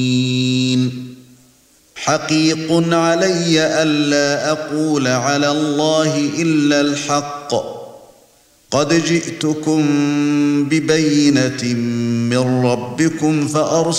حقيق علي ألا أقول على الله إلا الحق قد جئتكم ببينة من ربكم